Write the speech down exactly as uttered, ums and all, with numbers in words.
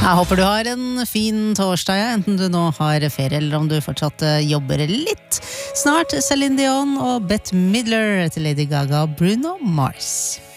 Jeg håper du har en fin torsdag, enten du nå har ferie eller om du fortsatt jobber litt. Snart Celine Dion og Bette Midler til Lady Gaga og Bruno Mars.